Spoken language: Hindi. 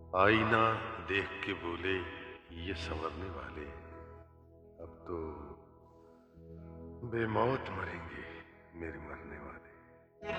आईना देख के बोले ये संवरने वाले अब तो बेमौत मरेंगे मेरे मरने वाले।